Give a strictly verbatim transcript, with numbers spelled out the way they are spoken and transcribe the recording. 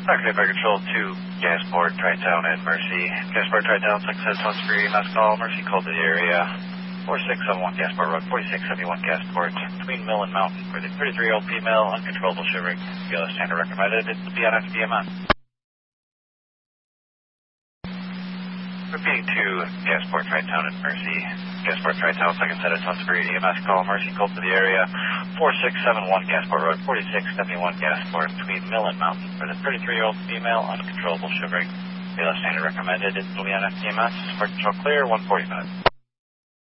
Okay, by control two, Gasport, Tri-Town, and Mercy. Gasport, Tri-Town, six says one three, last call, Mercy called to the area. four six seven one Gasport Road, forty-six seventy-one Gasport, between Mill and Mountain, for the thirty-three-year-old female, uncontrollable shivering. B L S standard recommended, it's the B N F D M S. Repeating to Gasport, Tri-Town, and Mercy. Gasport, Tri-Town, second set of Sunbury E M S call, Mercy called to the area. four six seven one Gasport Road, forty-six seventy-one Gasport, between Mill and Mountain, for the thirty-three-year-old female, uncontrollable shivering. B L S standard recommended, it's the B N F D M S. For control clear, one forty minutes.